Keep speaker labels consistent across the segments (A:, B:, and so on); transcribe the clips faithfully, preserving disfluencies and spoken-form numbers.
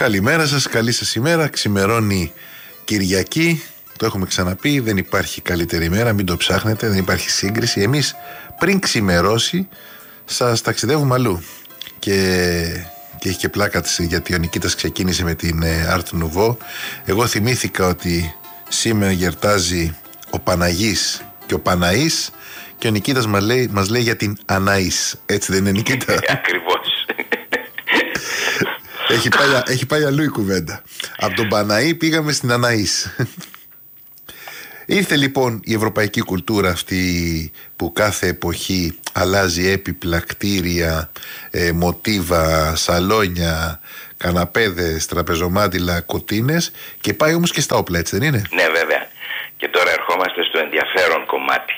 A: Καλημέρα σας, καλή σας ημέρα. Ξημερώνει Κυριακή. Το έχουμε ξαναπεί, δεν υπάρχει καλύτερη ημέρα, μην το ψάχνετε, δεν υπάρχει σύγκριση. Εμείς πριν ξημερώσει σας ταξιδεύουμε αλλού. Και, και έχει και πλάκα της, γιατί ο Νικήτας ξεκίνησε με την Art Nouveau. Εγώ θυμήθηκα ότι σήμερα γιορτάζει ο Παναγής και ο Παναής, και ο Νικήτας μας λέει, μας λέει για την Αναής. Έτσι δεν είναι, Νικήτα?
B: Ακριβώς.
A: Έχει πάει, έχει πάει αλλού η κουβέντα. Από τον Παναή πήγαμε στην Αναής. Ήρθε λοιπόν η ευρωπαϊκή κουλτούρα αυτή που κάθε εποχή αλλάζει έπιπλα, κτίρια, ε, μοτίβα, σαλόνια, καναπέδες, τραπεζομάντιλα, κοτίνες, και πάει όμως και στα όπλα, έτσι δεν είναι?
B: Ναι, βέβαια. Και τώρα ερχόμαστε στο ενδιαφέρον κομμάτι.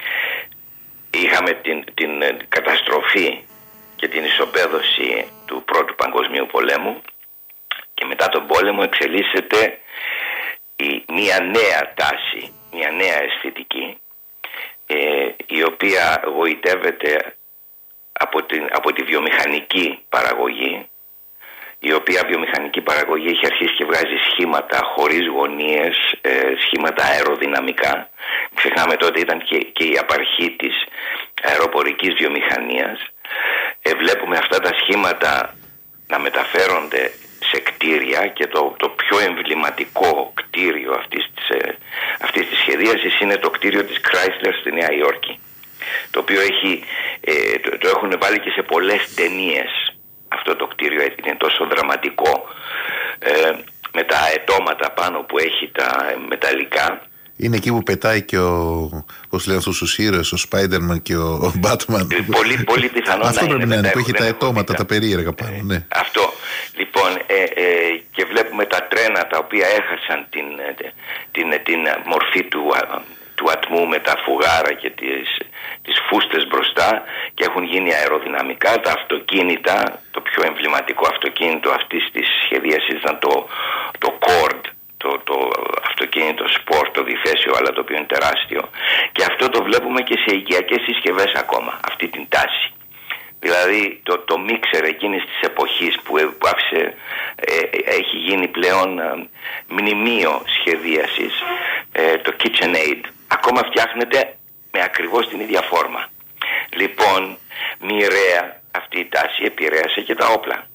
B: Είχαμε την, την καταστροφή και την ισοπαίδωση του Πρώτου Παγκοσμίου Πολέμου, και μετά τον πόλεμο εξελίσσεται η, μια νέα τάση, μια νέα αισθητική, ε, η οποία γοητεύεται από, την, από τη βιομηχανική παραγωγή, η οποία βιομηχανική παραγωγή έχει αρχίσει και βγάζει σχήματα χωρίς γωνίες, ε, σχήματα αεροδυναμικά. Ξεχνάμε τότε ήταν και, και η απαρχή της αεροπορικής βιομηχανίας. Ε, βλέπουμε αυτά τα σχήματα να μεταφέρονται σε κτίρια, και το, το πιο εμβληματικό κτίριο αυτής της, ε, αυτής της σχεδίασης είναι το κτίριο της Chrysler στη Νέα Υόρκη, το οποίο έχει, ε, το, το έχουν βάλει και σε πολλές ταινίες. Αυτό το κτίριο είναι τόσο δραματικό, ε, με τα αετώματα πάνω που έχει τα μεταλλικά. Είναι
A: εκεί που πετάει και ο, πώς λένε αυτούς τους ήρωες, ο Spider-Man και ο, ο Batman.
B: Πολύ, πολύ πιθανό
A: αυτό
B: να
A: πρέπει
B: είναι,
A: να είναι, που έχει τα αετώματα, τα περίεργα πάνω. Ναι.
B: Αυτό. Λοιπόν, ε, ε, και βλέπουμε τα τρένα τα οποία έχασαν την, την, την, την μορφή του, του ατμού με τα φουγάρα και τις, τις φούστες μπροστά, και έχουν γίνει αεροδυναμικά. Τα αυτοκίνητα, το πιο εμβληματικό αυτοκίνητο αυτής της σχεδίασης ήταν το, το Cord, το, το αυτοκίνητο σπορ, το διθέσιο, αλλά το οποίο είναι τεράστιο. Και αυτό το βλέπουμε και σε οικιακές συσκευές ακόμα, αυτή την τάση. Δηλαδή το, το μίξερ εκείνης της εποχής που, που άφησε, ε, έχει γίνει πλέον ε, μνημείο σχεδίασης, ε, το KitchenAid, ακόμα φτιάχνεται με ακριβώς την ίδια φόρμα. Λοιπόν, μοιραία αυτή η τάση επηρέασε και τα όπλα.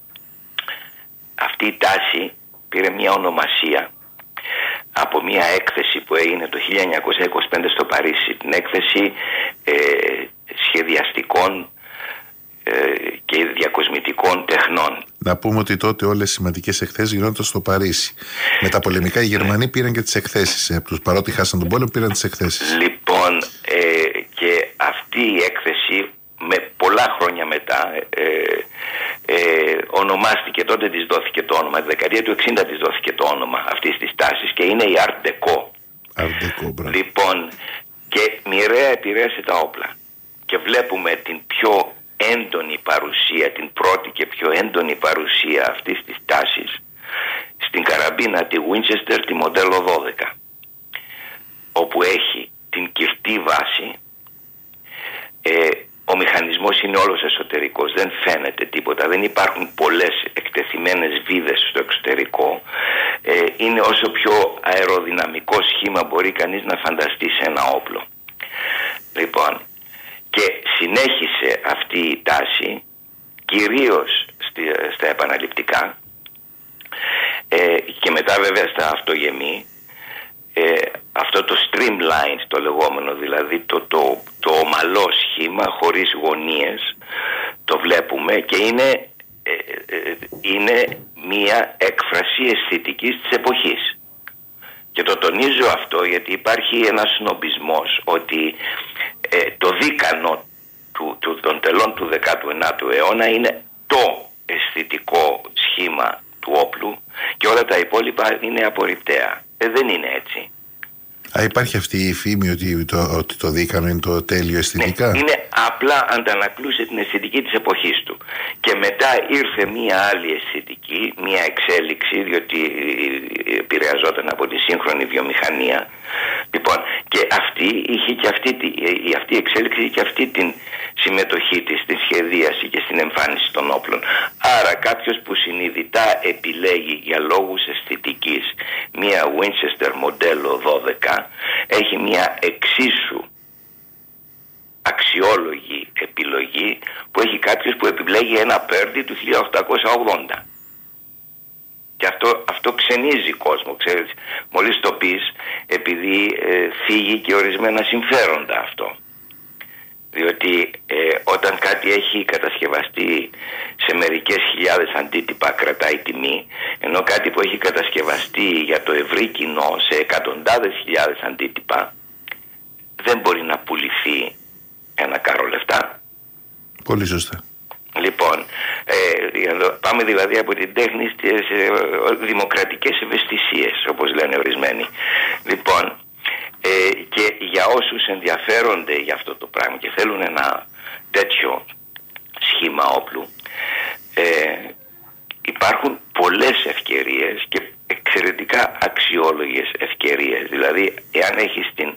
B: Αυτή η τάση πήρε μια ονομασία από μια έκθεση που έγινε το χίλια εννιακόσια είκοσι πέντε στο Παρίσι, την έκθεση ε, σχεδιαστικών ε, και διακοσμητικών τεχνών.
A: Να πούμε ότι τότε όλες οι σημαντικές εκθέσεις γινόταν στο Παρίσι. Με τα πολεμικά οι Γερμανοί πήραν και τις εκθέσεις, ε, τους, παρότι χάσαν τον πόλεμο, πήραν τις εκθέσεις.
B: Λοιπόν, ε, και αυτή η έκθεση με πολλά χρόνια μετά ε, ε, ονομάστηκε, τότε της δόθηκε το όνομα, τη δεκαετία του εξήντα της δόθηκε το όνομα αυτής της τάσης, και είναι η Art Deco.
A: Art Deco,
B: λοιπόν, και μοιραία επηρέασε τα όπλα, και βλέπουμε την πιο έντονη παρουσία, την πρώτη και πιο έντονη παρουσία αυτής της τάσης στην καραμπίνα τη Winchester, τη μοντέλο δώδεκα, όπου έχει την κυρτή βάση. ε, Ο μηχανισμός είναι όλος εσωτερικός, δεν φαίνεται τίποτα, δεν υπάρχουν πολλές εκτεθειμένες βίδες στο εξωτερικό. Ε, είναι όσο πιο αεροδυναμικό σχήμα μπορεί κανείς να φανταστεί σε ένα όπλο. Λοιπόν, και συνέχισε αυτή η τάση κυρίως στη, στα επαναληπτικά, ε, και μετά βέβαια στα αυτογεμή. Ε, αυτό το streamline το λεγόμενο, δηλαδή το, το, το ομαλό σχήμα χωρίς γωνίες, το βλέπουμε, και είναι, ε, ε, είναι μία έκφραση αισθητικής της εποχής. Και το τονίζω αυτό γιατί υπάρχει ένας σνομπισμός ότι ε, το δίκανο του, του, των τελών του δέκατου ενάτου αιώνα είναι το αισθητικό σχήμα του όπλου, και όλα τα υπόλοιπα είναι απορριπταία. Ε, δεν είναι έτσι.
A: Α, υπάρχει αυτή η φήμη ότι το, ότι το δίκανο είναι το τέλειο αισθητικά.
B: Ναι, είναι απλά αντανακλούσε την αισθητική της εποχής του. Και μετά ήρθε μία άλλη αισθητική, μία εξέλιξη, διότι επηρεαζόταν από τη σύγχρονη βιομηχανία. Λοιπόν, και αυτή είχε και αυτή, η αυτή η εξέλιξη είχε και αυτή την συμμετοχή της στην σχεδίαση και στην εμφάνιση των όπλων. Άρα κάποιος που συνειδητά επιλέγει για λόγους αισθητικής μία Winchester μοντέλο δώδεκα έχει μία εξίσου αξιόλογη επιλογή που έχει κάποιος που επιλέγει ένα Purdy του χίλια οκτακόσια ογδόντα. Και αυτό, αυτό ξενίζει κόσμο, ξέρεις, μόλις το πεις, επειδή ε, φύγει και ορισμένα συμφέροντα αυτό. Διότι ε, όταν κάτι έχει κατασκευαστεί σε μερικές χιλιάδες αντίτυπα κρατάει τιμή, ενώ κάτι που έχει κατασκευαστεί για το ευρύ κοινό σε εκατοντάδες χιλιάδες αντίτυπα δεν μπορεί να πουληθεί ένα κάρο λεφτά.
A: Πολύ σωστά.
B: Λοιπόν, ε, πάμε δηλαδή από την τέχνη στις ε, δημοκρατικές ευαισθησίες, όπως λένε ορισμένοι. Λοιπόν, ε, και για όσους ενδιαφέρονται για αυτό το πράγμα και θέλουν ένα τέτοιο σχήμα όπλου, ε, υπάρχουν πολλές ευκαιρίες και εξαιρετικά αξιόλογες ευκαιρίες. Δηλαδή, εάν έχεις την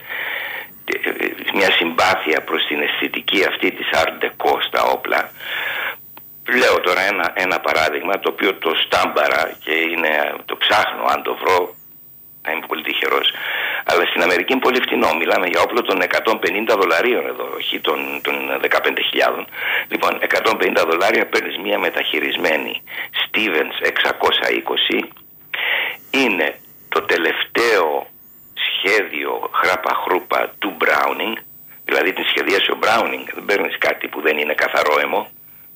B: μια συμπάθεια προς την αισθητική αυτή της Art Deco στα όπλα, λέω τώρα ένα, ένα παράδειγμα το οποίο το στάμπαρα και είναι, το ψάχνω, αν το βρω θα είμαι πολύ τυχερός, αλλά στην Αμερική είναι πολύ φτηνό. Μιλάμε για όπλο των εκατόν πενήντα δολαρίων εδώ, όχι των, των δεκαπέντε χιλιάδων. Λοιπόν, εκατόν πενήντα δολάρια παίρνεις μια μεταχειρισμένη Stevens εξακόσια είκοσι. Είναι το τελευταίο σχέδιο χράπα χρούπα του Browning, δηλαδή την σχεδίασε ο Browning, δεν παίρνεις κάτι που δεν είναι καθαρό αίμο.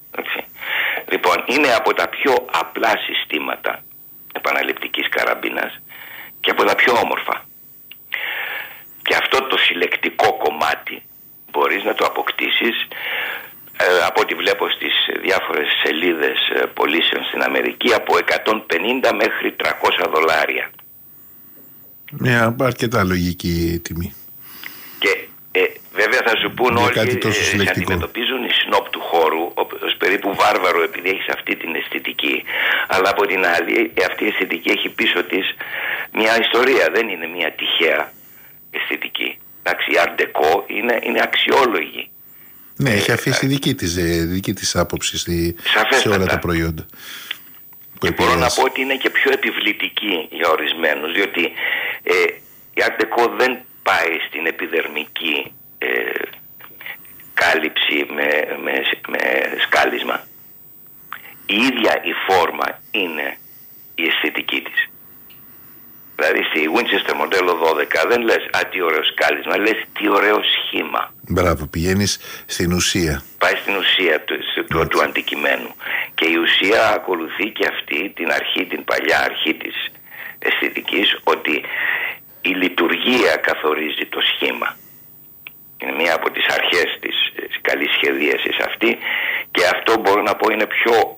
B: Λοιπόν, είναι από τα πιο απλά συστήματα επαναληπτικής καραμπίνας και από τα πιο όμορφα. Και αυτό το συλλεκτικό κομμάτι μπορείς να το αποκτήσεις, ε, από ό,τι βλέπω στις διάφορες σελίδες ε, πωλήσεων στην Αμερική, από εκατόν πενήντα μέχρι τριακόσια δολάρια.
A: Μια αρκετά λογική τιμή.
B: Και ε, βέβαια θα σου πούν όλοι ότι ε, σε αντιμετωπίζουν οι σνόπ του χώρου ως περίπου βάρβαρο επειδή έχεις αυτή την αισθητική. Αλλά από την άλλη, ε, αυτή η αισθητική έχει πίσω της μια ιστορία, δεν είναι μια τυχαία αισθητική. Εντάξει, η Art Deco είναι, είναι αξιόλογη.
A: Ναι, έχει αφήσει ε, δική της, δική της άποψη στη, σε όλα τα προϊόντα.
B: Και μπορώ να πω ότι είναι και πιο επιβλητική για ορισμένους, διότι ε, η Art Deco δεν πάει στην επιδερμική ε, κάλυψη με, με, με σκάλισμα. Η ίδια η φόρμα είναι η αισθητική της. Δηλαδή στη Winchester μοντέλο δώδεκα δεν λες «Α, τι ωραίο σκάλισμα», λες «Τι ωραίο σχήμα».
A: Μπράβο, πηγαίνεις στην ουσία.
B: Πάει στην ουσία του, του, του αντικειμένου. Και η ουσία ακολουθεί και αυτή την αρχή, την παλιά αρχή της αισθητικής, ότι η λειτουργία καθορίζει το σχήμα. Είναι μία από τις αρχές της καλής σχεδίασης αυτή, και αυτό μπορώ να πω είναι πιο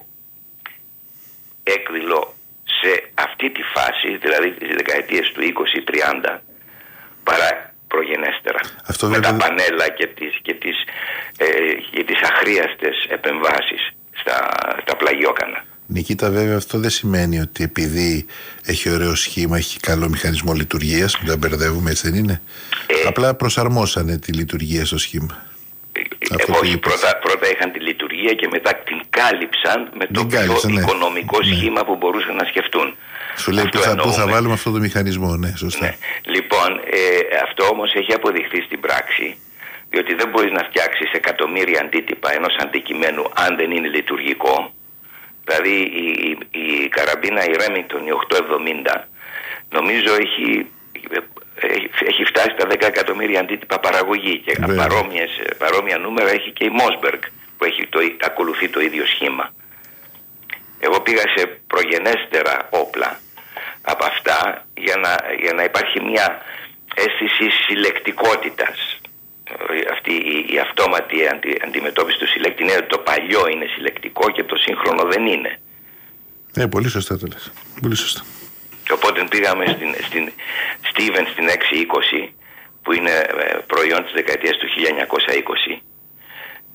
B: έκδηλο σε αυτή τη φάση, δηλαδή τις δεκαετίες του είκοσι τριάντα, παρά προγενέστερα. Αυτό με βέβαια... τα πανέλα και τις, και τις, ε, και τις αχρίαστες επεμβάσεις στα, στα πλαγιόκανα.
A: Νικήτα, βέβαια αυτό δεν σημαίνει ότι επειδή έχει ωραίο σχήμα, έχει καλό μηχανισμό λειτουργίας, μην τα μπερδεύουμε, έτσι δεν είναι. Ε, Απλά προσαρμόσανε τη λειτουργία στο σχήμα.
B: Ε, όχι, πρώτα, πρώτα είχαν τη λειτουργία και μετά την κάλυψαν με το πιο ναι. οικονομικό ναι. σχήμα που μπορούσαν να σκεφτούν.
A: Σου λέει πού θα, θα βάλουμε αυτό το μηχανισμό, ναι, σωστά. Ναι.
B: Λοιπόν, ε, αυτό όμως έχει αποδειχθεί στην πράξη, διότι δεν μπορείς να φτιάξεις εκατομμύρια αντίτυπα ενός αντικειμένου αν δεν είναι λειτουργικό. Δηλαδή η, η, η καραμπίνα, η Remington, η οκτακόσια εβδομήντα, νομίζω έχει, έχει φτάσει στα δέκα εκατομμύρια αντίτυπα παραγωγή, και παρόμοια νούμερα έχει και η Mossberg που έχει το, ακολουθεί το ίδιο σχήμα. Εγώ πήγα σε προγενέστερα όπλα από αυτά για να, για να υπάρχει μια αίσθηση συλλεκτικότητας. Αυτή η, η αυτόματη αντι, αντιμετώπιση του συλλέκτη είναι ότι το παλιό είναι συλλεκτικό και το σύγχρονο δεν είναι.
A: Ναι, πολύ σωστά το λες. Πολύ σωστά.
B: Οπότε πήγαμε στην, στην Stevens στην έξι είκοσι, που είναι προϊόν της δεκαετίας του χίλια εννιακόσια είκοσι,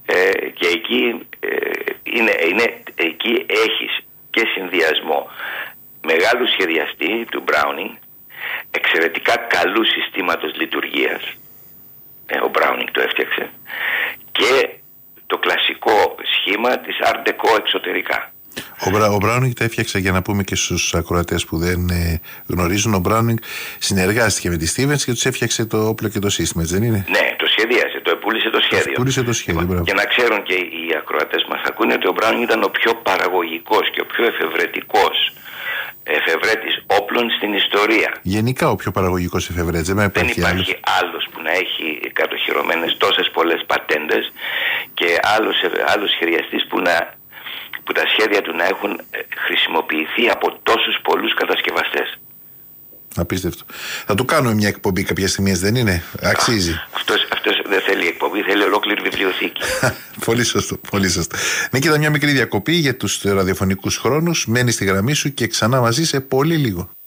B: ε, και εκεί, ε, είναι, είναι, εκεί έχεις και συνδυασμό μεγάλου σχεδιαστή του Browning, εξαιρετικά καλού συστήματος λειτουργίας, ε, ο Browning το έφτιαξε, και το κλασικό σχήμα της Art Deco εξωτερικά.
A: Ο, Μπρα, ο Browning τα έφτιαξε, για να πούμε και στους ακροατές που δεν ε, γνωρίζουν. Ο Browning συνεργάστηκε με τη Stevens και τους έφτιαξε το όπλο και το σύστημα, έτσι δεν είναι?
B: Ναι, το σχεδίασε, το επούλησε το σχέδιο.
A: Πούλησε το σχέδιο, μπράβο.
B: Και να ξέρουν και οι ακροατές μας ακούνε ότι ο Browning ήταν ο πιο παραγωγικός και ο πιο εφευρετικός εφευρέτης όπλων στην ιστορία.
A: Γενικά ο πιο παραγωγικός εφευρέτης. Δεν υπάρχει,
B: δεν υπάρχει άλλος. άλλος που να έχει κατοχυρωμένες τόσες πολλές πατέντες και άλλος, άλλος σχεδιαστής που, να, που τα σχέδια του να έχουν χρησιμοποιηθεί από τόσους πολλούς κατασκευαστές.
A: Απίστευτο. Θα του κάνουμε μια εκπομπή κάποια στιγμή, δεν είναι? Αξίζει.
B: Αυτός, αυτός δεν θέλει εκπομπή, θέλει ολόκληρη βιβλιοθήκη.
A: Πολύ σωστό, πολύ σωστό. Νίκητα, μια μικρή διακοπή για τους ραδιοφωνικούς χρόνους. Μένει στη γραμμή σου και ξανά μαζί σε πολύ λίγο.